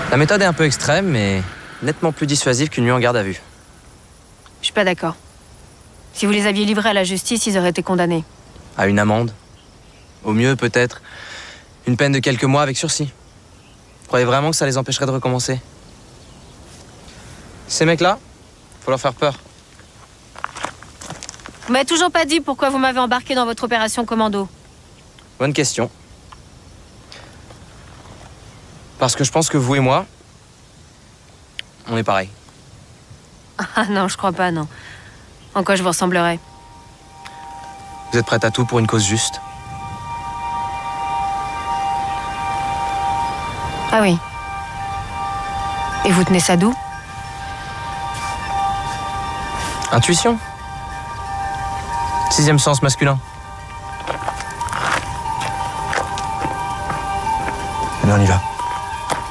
La méthode est un peu extrême, mais nettement plus dissuasive qu'une nuit en garde à vue. Je suis pas d'accord. Si vous les aviez livrés à la justice, ils auraient été condamnés. À une amende. Au mieux, peut-être, une peine de quelques mois avec sursis. Vous croyez vraiment que ça les empêcherait de recommencer? Ces mecs-là, faut leur faire peur. Vous m'avez toujours pas dit pourquoi vous m'avez embarqué dans votre opération commando. Bonne question. Parce que je pense que vous et moi, on est pareil. Ah non, je crois pas, non. En quoi je vous ressemblerais? Vous êtes prête à tout pour une cause juste? Ah oui. Et vous tenez ça d'où? Intuition. 6e sens masculin. Allez, on y va.